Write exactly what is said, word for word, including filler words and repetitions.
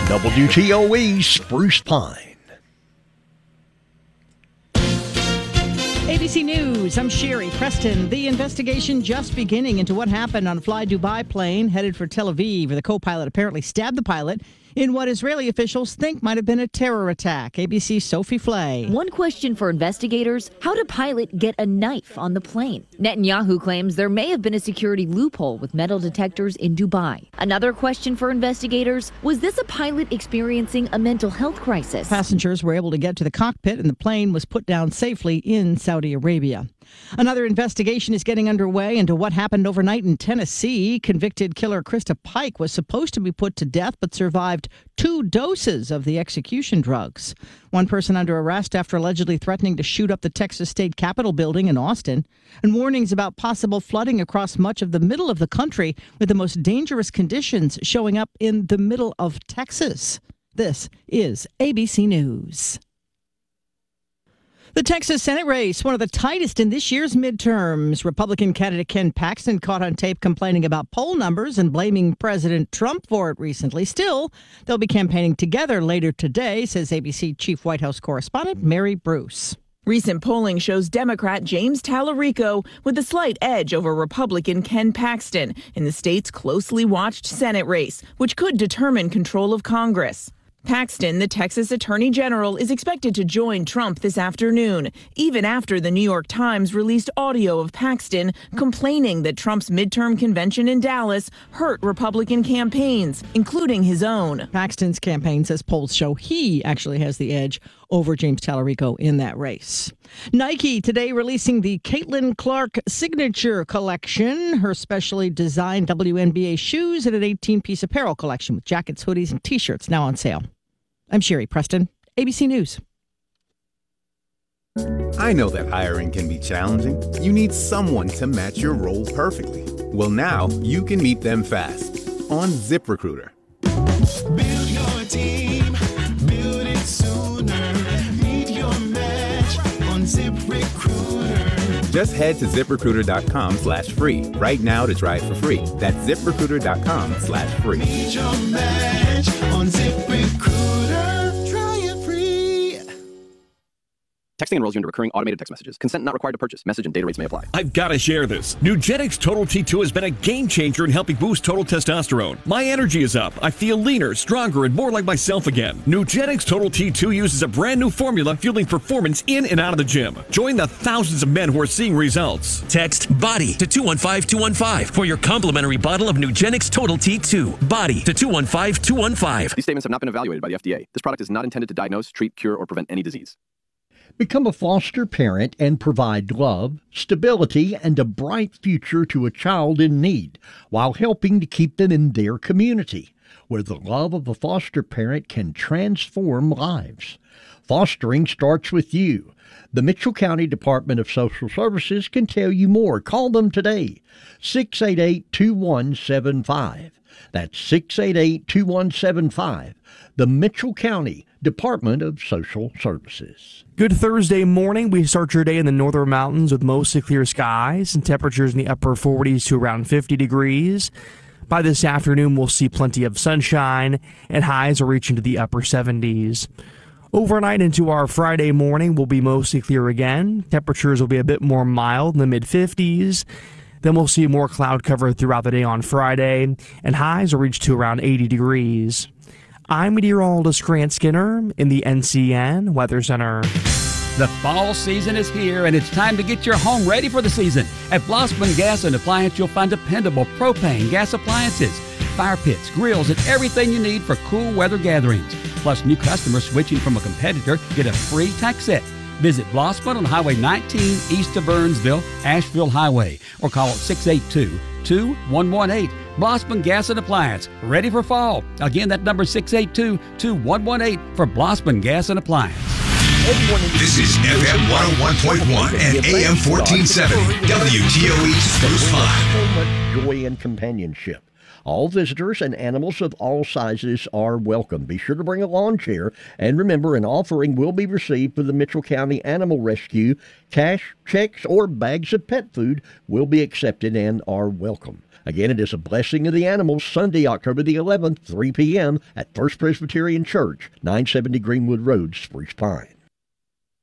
W T O E Spruce Pine. A B C News, I'm Sherry Preston. The investigation just beginning into what happened on a Fly Dubai plane headed for Tel Aviv, where the co-pilot apparently stabbed the pilot in what Israeli officials think might have been a terror attack. A B C's Sophie Flay. One question for investigators, how did pilot get a knife on the plane? Netanyahu claims there may have been a security loophole with metal detectors in Dubai. Another question for investigators, was this a pilot experiencing a mental health crisis? Passengers were able to get to the cockpit and the plane was put down safely in Saudi Arabia. Another investigation is getting underway into what happened overnight in Tennessee. Convicted killer Krista Pike was supposed to be put to death but survived two doses of the execution drugs. One person under arrest after allegedly threatening to shoot up the Texas State Capitol building in Austin. And warnings about possible flooding across much of the middle of the country, with the most dangerous conditions showing up in the middle of Texas. This is A B C News. The Texas Senate race, one of the tightest in this year's midterms. Republican candidate Ken Paxton caught on tape complaining about poll numbers and blaming President Trump for it recently. Still, they'll be campaigning together later today, says A B C Chief White House correspondent Mary Bruce. Recent polling shows Democrat James Tallarico with a slight edge over Republican Ken Paxton in the state's closely watched Senate race, which could determine control of Congress. Paxton, the Texas Attorney General, is expected to join Trump this afternoon, even after the New York Times released audio of Paxton complaining that Trump's midterm convention in Dallas hurt Republican campaigns, including his own. Paxton's campaign says polls show he actually has the edge over James Tallarico in that race. Nike today releasing the Caitlin Clark Signature Collection, her specially designed W N B A shoes and an eighteen-piece apparel collection with jackets, hoodies, and T-shirts now on sale. I'm Sherry Preston, A B C News. I know that hiring can be challenging. You need someone to match your role perfectly. Well, now you can meet them fast on ZipRecruiter. Build your team, build it sooner. Meet your match on ZipRecruiter. Just head to ZipRecruiter.com slash free right now to try it for free. That's ZipRecruiter.com slash free. Meet your match on ZipRecruiter. Try it free. Texting enrolls you into recurring automated text messages. Consent not required to purchase. Message and data rates may apply. I've got to share this. Nugenix Total T two has been a game changer in helping boost total testosterone. My energy is up. I feel leaner, stronger, and more like myself again. Nugenix Total T two uses a brand new formula fueling performance in and out of the gym. Join the thousands of men who are seeing results. Text BODY to two one five two one five for your complimentary bottle of Nugenix Total T two. BODY to two one five two one five. These statements have not been evaluated by the F D A. This product is not intended to diagnose, treat, cure, or prevent any disease. Become a foster parent and provide love, stability, and a bright future to a child in need while helping to keep them in their community, where the love of a foster parent can transform lives. Fostering starts with you. The Mitchell County Department of Social Services can tell you more. Call them today, six eight eight, two one seven five. That's six eight eight, two one seven five. The Mitchell County Department of Social Services. Good Thursday morning. We start your day in the northern mountains with mostly clear skies and temperatures in the upper forties to around fifty degrees. By this afternoon, we'll see plenty of sunshine and highs will reach into the upper seventies. Overnight into our Friday morning, we'll be mostly clear again. Temperatures will be a bit more mild in the mid fifties. Then we'll see more cloud cover throughout the day on Friday, and highs will reach to around eighty degrees. I'm meteorologist Grant Skinner in the N C N Weather Center. The fall season is here, and it's time to get your home ready for the season. At Blossman Gas and Appliance, you'll find dependable propane gas appliances, fire pits, grills, and everything you need for cool weather gatherings. Plus, new customers switching from a competitor get a free tack set. Visit Blossman on Highway nineteen east of Burnsville, Asheville Highway, or call six eight two, two one one eight. Blossman Gas and Appliance, ready for fall. Again, that number is six eight two, two one one eight for Blossman Gas and Appliance. This is F M one oh one point one and A M fourteen seventy, W T O E Spruce Pine. So much joy and companionship. All visitors and animals of all sizes are welcome. Be sure to bring a lawn chair, and remember, an offering will be received for the Mitchell County Animal Rescue. Cash, checks, or bags of pet food will be accepted and are welcome. Again, it is a Blessing of the Animals, Sunday, October the eleventh, three p.m. at First Presbyterian Church, nine seventy Greenwood Road, Spruce Pine.